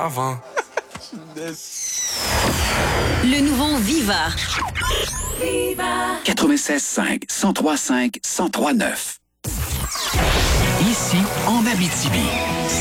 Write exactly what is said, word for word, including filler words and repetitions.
avant. Le nouveau Viva. Viva. quatre-vingt-seize cinq, cent trois cinq, cent trois neuf. Ici, en Abitibi.